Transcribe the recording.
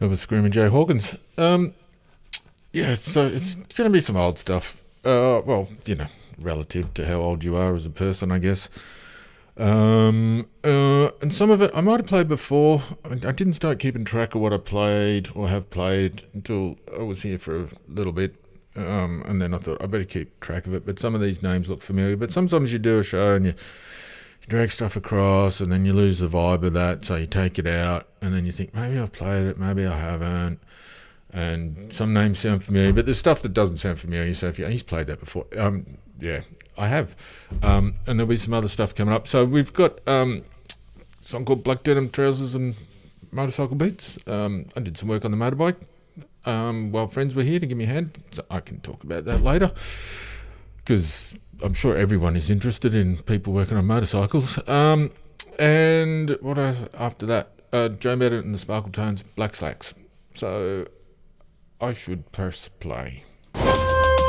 That was Screaming Jay Hawkins. Yeah, so it's going to be some old stuff. Well, relative to how old you are as a person, I guess. And some of it I might have played before. I didn't start keeping track of what I played or have played until I was here for a little bit. And then I thought I better keep track of it. But some of these names look familiar. But sometimes you do a show and you drag stuff across and then you lose the vibe of that. So you take it out and then you think, maybe I've played it, maybe I haven't. And some names sound familiar, but there's stuff that doesn't sound familiar. So if he's played that before. Yeah, I have. And there'll be some other stuff coming up. So we've got a song called Black Denim Trousers and Motorcycle Beats. I did some work on the motorbike while friends were here to give me a hand. So I can talk about that later because I'm sure everyone is interested in people working on motorcycles. And what else after that? Joe Bennett and the Sparkle Tones, Black Slacks. So I should press play.